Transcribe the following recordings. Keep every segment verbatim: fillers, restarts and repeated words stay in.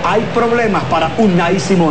hay problemas para Unai Simón.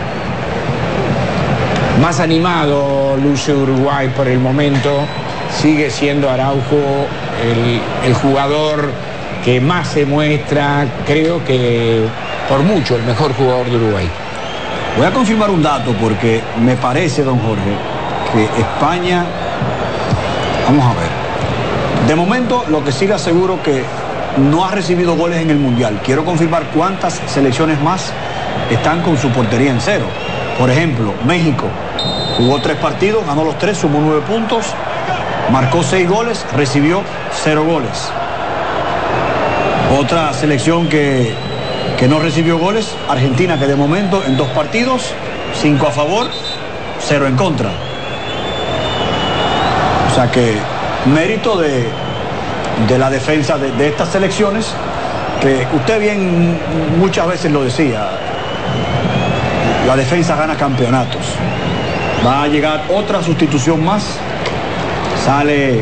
Más animado luce Uruguay por el momento. Sigue siendo Araujo el, el jugador que más se muestra, creo que por mucho el mejor jugador de Uruguay. Voy a confirmar un dato porque me parece, don Jorge, que España, vamos a ver, de momento lo que sí le aseguro que no ha recibido goles en el Mundial. Quiero confirmar cuántas selecciones más están con su portería en cero. Por ejemplo, México jugó tres partidos, ganó los tres, sumó nueve puntos, marcó seis goles, recibió cero goles. Otra selección que, que no recibió goles, Argentina, que de momento en dos partidos, cinco a favor, cero en contra. O sea que mérito de, de la defensa de, de estas selecciones, que usted bien muchas veces lo decía, la defensa gana campeonatos. Va a llegar otra sustitución más, sale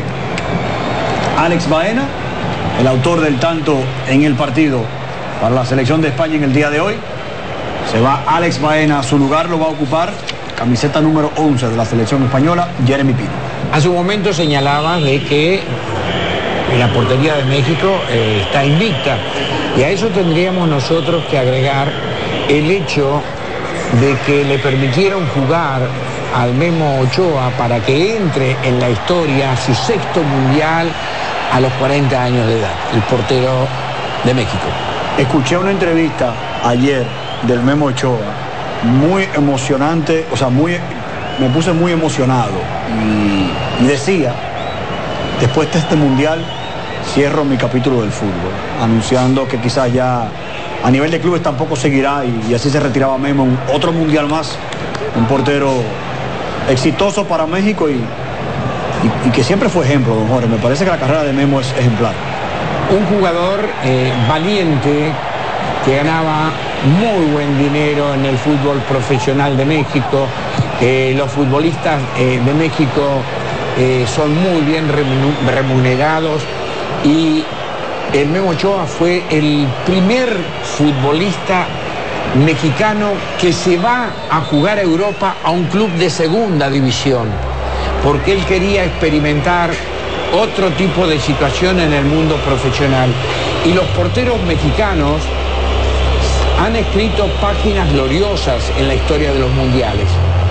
Alex Baena, el autor del tanto en el partido para la selección de España en el día de hoy. Se va Alex Baena, a su lugar lo va a ocupar, camiseta número once de la selección española, Jeremy Pino. A su momento señalaba de que la portería de México eh, está invicta, y a eso tendríamos nosotros que agregar el hecho de que le permitieron jugar al Memo Ochoa para que entre en la historia su sexto mundial a los cuarenta años de edad, el portero de México. Escuché una entrevista ayer del Memo Ochoa, muy emocionante, o sea, muy, me puse muy emocionado y, y decía, después de este mundial cierro mi capítulo del fútbol, anunciando que quizás ya a nivel de clubes tampoco seguirá, y, y así se retiraba Memo, un, otro mundial más, un portero exitoso para México y, y, y que siempre fue ejemplo, don Jorge. Me parece que la carrera de Memo es ejemplar. Un jugador eh, valiente, que ganaba muy buen dinero en el fútbol profesional de México. Eh, los futbolistas eh, de México eh, son muy bien remunerados, y el Memo Ochoa fue el primer futbolista mexicano que se va a jugar a Europa a un club de segunda división, porque él quería experimentar otro tipo de situación en el mundo profesional. Y los porteros mexicanos han escrito páginas gloriosas en la historia de los mundiales.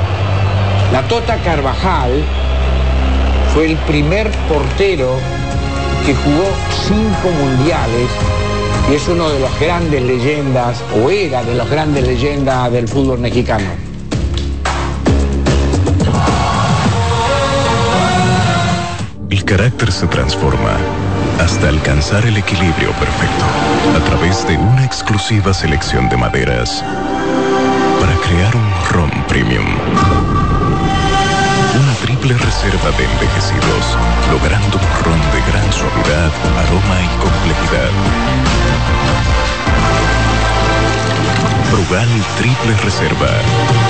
La Tota Carvajal fue el primer portero que jugó cinco mundiales y es uno de las grandes leyendas, o era de las grandes leyendas del fútbol mexicano. El carácter se transforma hasta alcanzar el equilibrio perfecto a través de una exclusiva selección de maderas para crear un ron premium. Una triple reserva de envejecidos, logrando un ron de gran suavidad, aroma y complejidad. Brugal Triple Reserva.